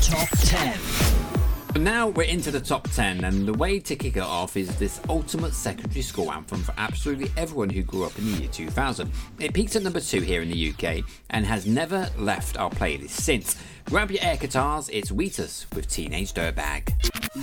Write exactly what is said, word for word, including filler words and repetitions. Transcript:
Top ten. Now we're into the top ten, and the way to kick it off is this ultimate secondary school anthem for absolutely everyone who grew up in the year two thousand. It peaked at number two here in the U K and has never left our playlist since. Grab your air guitars, it's Wheatus with Teenage Dirtbag.